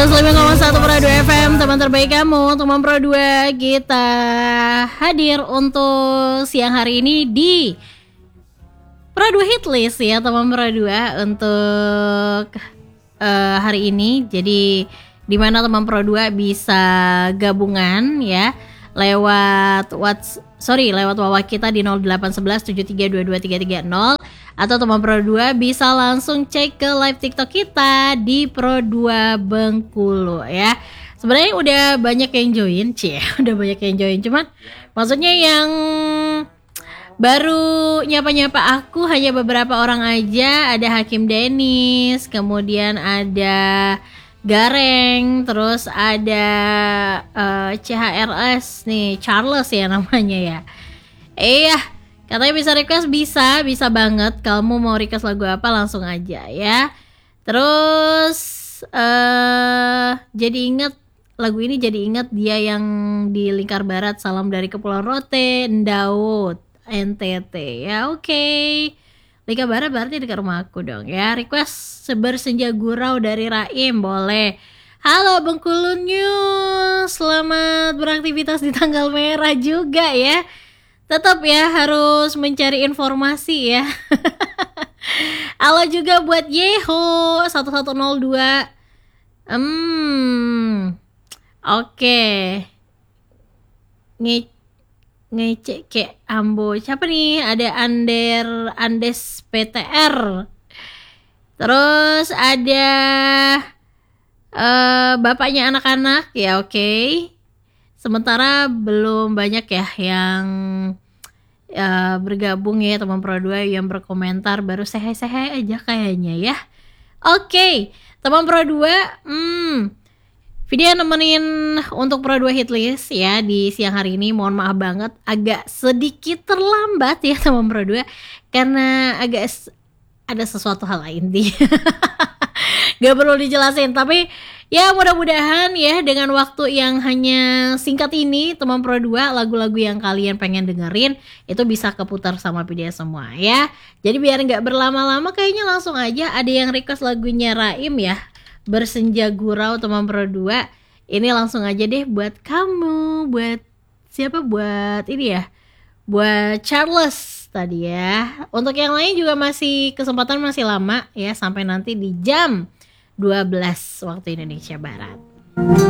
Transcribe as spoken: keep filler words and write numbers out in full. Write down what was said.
seratus lima koma satu Pro dua F M, teman terbaik kamu, teman Pro dua. Kita hadir untuk siang hari ini di Pro dua Hitlist ya, teman Pro dua untuk uh, hari ini. Jadi di mana teman Pro dua bisa gabungan ya lewat whats sorry lewat W A W kita di nol delapan satu satu tujuh tiga dua dua tiga tiga nol, atau teman Pro dua bisa langsung cek ke live TikTok kita di Pro dua Bengkulu ya. Sebenarnya udah banyak yang join, cie, udah banyak yang join. Cuman maksudnya yang baru nyapa-nyapa aku hanya beberapa orang aja. Ada Hakim Dennis, kemudian ada Gareng, terus ada uh, C H R S nih, Charles ya namanya ya. Iya, eh, katanya bisa request, bisa, bisa banget. Kamu mau request lagu apa langsung aja ya. Terus uh, jadi inget lagu ini, jadi inget dia yang di Lingkar Barat. Salam dari Kepulauan Rote, Ndaut, N T T ya. Oke, okay. Lingkar Barat berarti dekat rumah aku dong ya. Request Sebersenja Gurau dari Raim, boleh. Halo Bengkulu News, selamat beraktivitas di tanggal merah juga ya. Tetap ya harus mencari informasi ya. Halo juga buat Yeho satu satu nol dua. Hmm. Oke. Okay. Nge ngecek ke Ambo. Siapa nih? Ada Ander Andes P T R. Terus ada uh, bapaknya anak-anak ya, oke. Okay. Sementara belum banyak ya yang uh, bergabung ya teman Pro dua yang berkomentar, baru sehe-sehe aja kayaknya ya. Oke, okay. Teman Pro dua, hmm, video nemenin untuk Pro dua Hitlist ya di siang hari ini. Mohon maaf banget agak sedikit terlambat ya teman Pro dua, karena agak ada sesuatu hal lain di gak perlu dijelasin, tapi ya mudah-mudahan ya dengan waktu yang hanya singkat ini teman Pro dua, lagu-lagu yang kalian pengen dengerin itu bisa keputar sama video semua ya. Jadi biar gak berlama-lama, kayaknya langsung aja ada yang request lagunya Raim ya, Bersenja Gurau teman Pro dua. Ini langsung aja deh buat kamu, buat siapa, buat ini ya, buat Charles tadi ya. Untuk yang lain juga masih kesempatan masih lama ya, sampai nanti di jam dua belas waktu Indonesia Barat.